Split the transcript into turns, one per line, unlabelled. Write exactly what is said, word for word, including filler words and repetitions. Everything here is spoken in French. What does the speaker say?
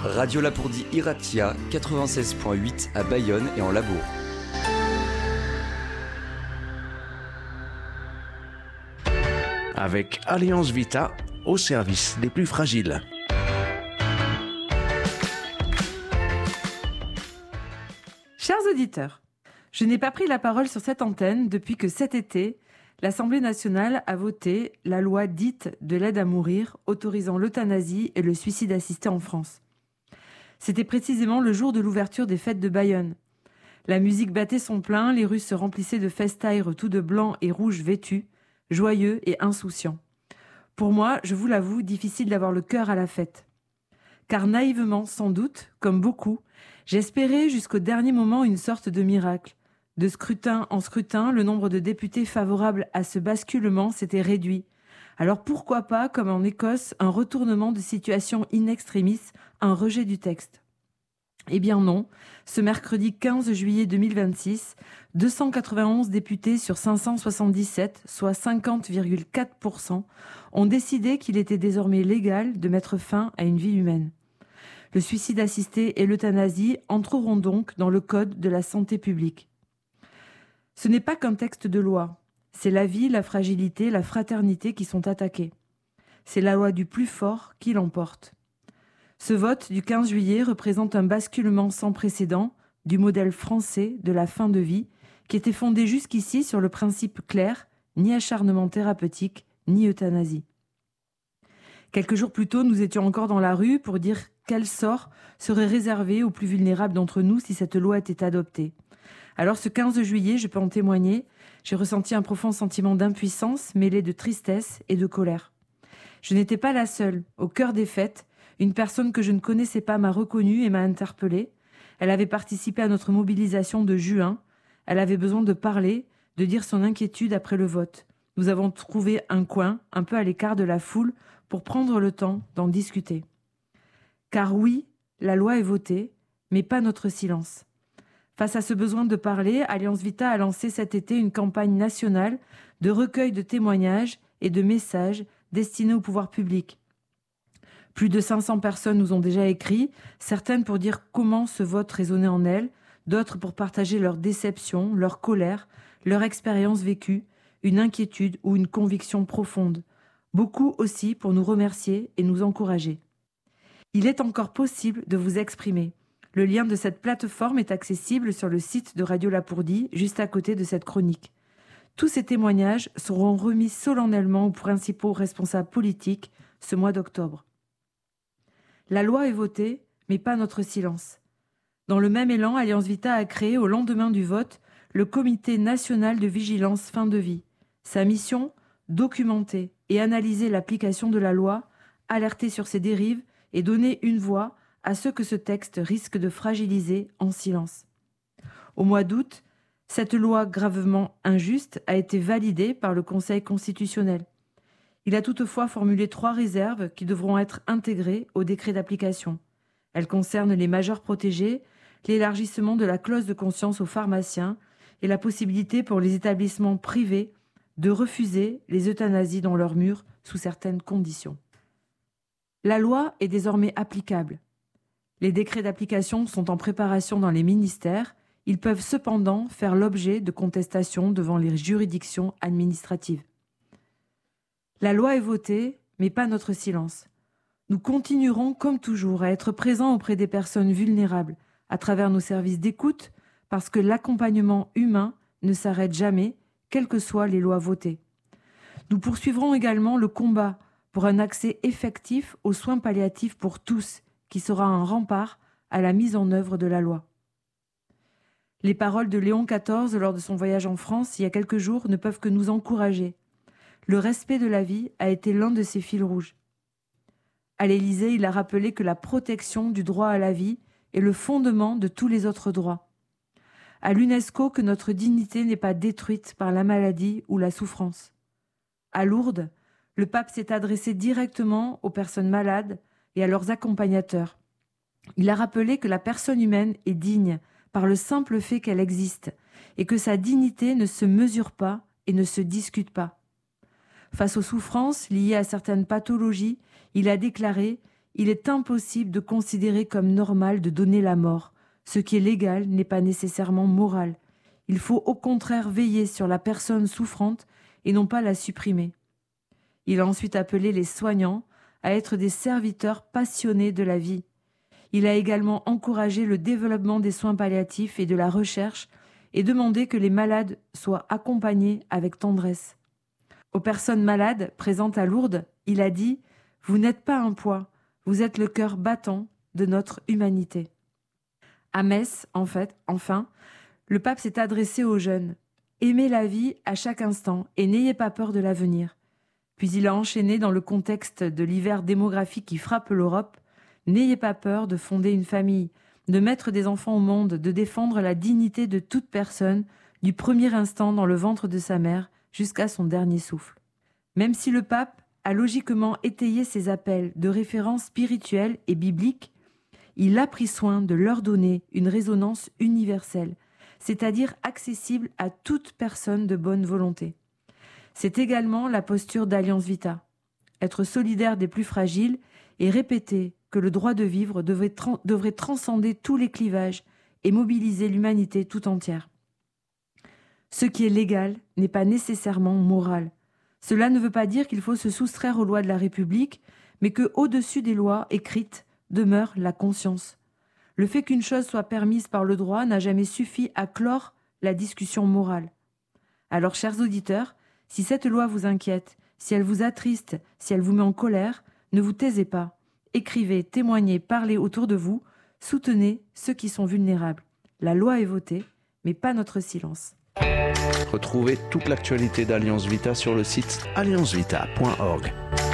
Radio Lapourdie Iratia, quatre-vingt-seize virgule huit à Bayonne et en Labour.
Avec Alliance Vita, au service des plus fragiles.
Chers auditeurs, je n'ai pas pris la parole sur cette antenne depuis que cet été, l'Assemblée nationale a voté la loi dite de l'aide à mourir, autorisant l'euthanasie et le suicide assisté en France. C'était précisément le jour de l'ouverture des fêtes de Bayonne. La musique battait son plein, les rues se remplissaient de festaires tout de blanc et rouge vêtus, joyeux et insouciants. Pour moi, je vous l'avoue, difficile d'avoir le cœur à la fête. Car naïvement, sans doute, comme beaucoup, j'espérais jusqu'au dernier moment une sorte de miracle. De scrutin en scrutin, le nombre de députés favorables à ce basculement s'était réduit. Alors pourquoi pas, comme en Écosse, un retournement de situation in extremis, un rejet du texte ? Eh bien non, ce mercredi quinze juillet deux mille vingt-six, deux cent quatre-vingt-onze députés sur cinq cent soixante-dix-sept, soit cinquante virgule quatre pour cent, ont décidé qu'il était désormais légal de mettre fin à une vie humaine. Le suicide assisté et l'euthanasie entreront donc dans le Code de la santé publique. Ce n'est pas qu'un texte de loi, c'est la vie, la fragilité, la fraternité qui sont attaqués. C'est la loi du plus fort qui l'emporte. Ce vote du quinze juillet représente un basculement sans précédent du modèle français de la fin de vie qui était fondé jusqu'ici sur le principe clair, ni acharnement thérapeutique, ni euthanasie. Quelques jours plus tôt, nous étions encore dans la rue pour dire quel sort serait réservé aux plus vulnérables d'entre nous si cette loi était adoptée. Alors ce quinze juillet, je peux en témoigner, j'ai ressenti un profond sentiment d'impuissance mêlé de tristesse et de colère. Je n'étais pas la seule. Au cœur des fêtes, une personne que je ne connaissais pas m'a reconnue et m'a interpellée. Elle avait participé à notre mobilisation de juin. Elle avait besoin de parler, de dire son inquiétude après le vote. Nous avons trouvé un coin, un peu à l'écart de la foule, pour prendre le temps d'en discuter. Car oui, la loi est votée, mais pas notre silence. Face à ce besoin de parler, Alliance Vita a lancé cet été une campagne nationale de recueil de témoignages et de messages destinés au pouvoir public. Plus de cinq cents personnes nous ont déjà écrit, certaines pour dire comment ce vote résonnait en elles, d'autres pour partager leur déception, leur colère, leur expérience vécue, une inquiétude ou une conviction profonde. Beaucoup aussi pour nous remercier et nous encourager. Il est encore possible de vous exprimer. Le lien de cette plateforme est accessible sur le site de Radio Lapourdie, juste à côté de cette chronique. Tous ces témoignages seront remis solennellement aux principaux responsables politiques ce mois d'octobre. La loi est votée, mais pas notre silence. Dans le même élan, Alliance Vita a créé, au lendemain du vote, le Comité national de vigilance fin de vie. Sa mission, documenter et analyser l'application de la loi, alerter sur ses dérives et donner une voix à ceux que ce texte risque de fragiliser en silence. Au mois d'août, cette loi gravement injuste a été validée par le Conseil constitutionnel. Il a toutefois formulé trois réserves qui devront être intégrées au décret d'application. Elles concernent les majeurs protégés, l'élargissement de la clause de conscience aux pharmaciens et la possibilité pour les établissements privés de refuser les euthanasies dans leurs murs sous certaines conditions. La loi est désormais applicable. Les décrets d'application sont en préparation dans les ministères. Ils peuvent cependant faire l'objet de contestations devant les juridictions administratives. La loi est votée, mais pas notre silence. Nous continuerons, comme toujours, à être présents auprès des personnes vulnérables, à travers nos services d'écoute, parce que l'accompagnement humain ne s'arrête jamais, quelles que soient les lois votées. Nous poursuivrons également le combat pour un accès effectif aux soins palliatifs pour tous, qui sera un rempart à la mise en œuvre de la loi. Les paroles de Léon quatorze lors de son voyage en France il y a quelques jours ne peuvent que nous encourager. Le respect de la vie a été l'un de ses fils rouges. À l'Élysée, il a rappelé que la protection du droit à la vie est le fondement de tous les autres droits. À l'UNESCO, que notre dignité n'est pas détruite par la maladie ou la souffrance. À Lourdes, le pape s'est adressé directement aux personnes malades et à leurs accompagnateurs. Il a rappelé que la personne humaine est digne par le simple fait qu'elle existe et que sa dignité ne se mesure pas et ne se discute pas. Face aux souffrances liées à certaines pathologies, il a déclaré il est impossible de considérer comme normal de donner la mort. Ce qui est légal n'est pas nécessairement moral. Il faut au contraire veiller sur la personne souffrante et non pas la supprimer. Il a ensuite appelé les soignants à être des serviteurs passionnés de la vie. Il a également encouragé le développement des soins palliatifs et de la recherche et demandé que les malades soient accompagnés avec tendresse. Aux personnes malades présentes à Lourdes, il a dit « Vous n'êtes pas un poids, vous êtes le cœur battant de notre humanité ». À Metz, en fait, enfin, le pape s'est adressé aux jeunes. Aimez la vie à chaque instant et n'ayez pas peur de l'avenir. Puis il a enchaîné dans le contexte de l'hiver démographique qui frappe l'Europe. N'ayez pas peur de fonder une famille, de mettre des enfants au monde, de défendre la dignité de toute personne, du premier instant dans le ventre de sa mère jusqu'à son dernier souffle. Même si le pape a logiquement étayé ses appels de référence spirituelle et biblique, il a pris soin de leur donner une résonance universelle, c'est-à-dire accessible à toute personne de bonne volonté. C'est également la posture d'Alliance Vita, être solidaire des plus fragiles et répéter que le droit de vivre devrait, tra- devrait transcender tous les clivages et mobiliser l'humanité tout entière. Ce qui est légal n'est pas nécessairement moral. Cela ne veut pas dire qu'il faut se soustraire aux lois de la République, mais que, au-dessus des lois écrites, demeure la conscience. Le fait qu'une chose soit permise par le droit n'a jamais suffi à clore la discussion morale. Alors, chers auditeurs, si cette loi vous inquiète, si elle vous attriste, si elle vous met en colère, ne vous taisez pas. Écrivez, témoignez, parlez autour de vous, soutenez ceux qui sont vulnérables. La loi est votée, mais pas notre silence.
Retrouvez toute l'actualité d'Alliance Vita sur le site alliance vita point org.